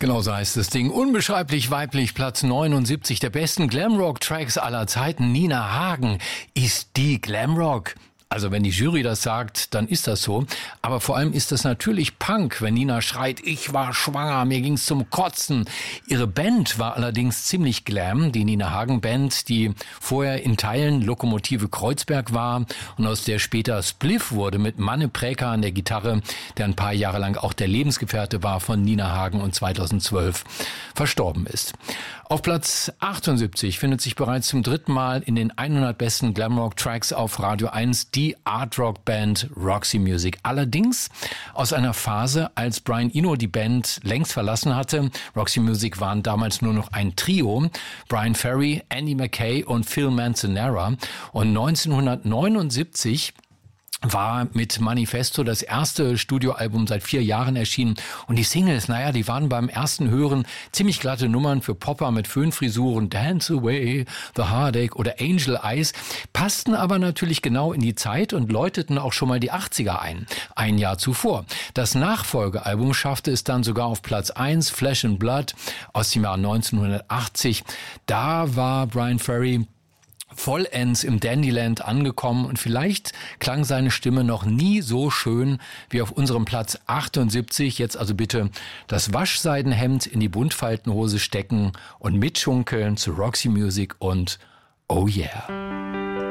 Genau so heißt das Ding. Unbeschreiblich weiblich, Platz 79 der besten Glamrock-Tracks aller Zeiten. Nina Hagen ist die Glamrock. Also wenn die Jury das sagt, dann ist das so. Aber vor allem ist das natürlich Punk, wenn Nina schreit, ich war schwanger, mir ging's zum Kotzen. Ihre Band war allerdings ziemlich glam, die Nina Hagen Band, die vorher in Teilen Lokomotive Kreuzberg war und aus der später Spliff wurde mit Manne Präker an der Gitarre, der ein paar Jahre lang auch der Lebensgefährte war von Nina Hagen und 2012 verstorben ist. Auf Platz 78 findet sich bereits zum dritten Mal in den 100 besten Glamrock-Tracks auf Radio 1 die Art-Rock-Band Roxy Music. Allerdings aus einer Phase, als Brian Eno die Band längst verlassen hatte. Roxy Music waren damals nur noch ein Trio. Brian Ferry, Andy Mackay und Phil Manzanera. Und 1979 war mit Manifesto das erste Studioalbum seit 4 Jahren erschienen. Und die Singles, die waren beim ersten Hören ziemlich glatte Nummern für Popper mit Föhnfrisuren, Dance Away, The Heartache oder Angel Eyes, passten aber natürlich genau in die Zeit und läuteten auch schon mal die 80er ein Jahr zuvor. Das Nachfolgealbum schaffte es dann sogar auf Platz 1, Flesh and Blood aus dem Jahr 1980. Da war Brian Ferry vollends im Dandyland angekommen und vielleicht klang seine Stimme noch nie so schön wie auf unserem Platz 78. Jetzt also bitte das Waschseidenhemd in die Buntfaltenhose stecken und mitschunkeln zu Roxy Music und Oh Yeah.